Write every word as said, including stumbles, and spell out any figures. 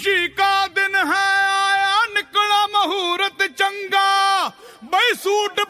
खुशी का दिन है आया निकला मुहूर्त चंगा बई सूट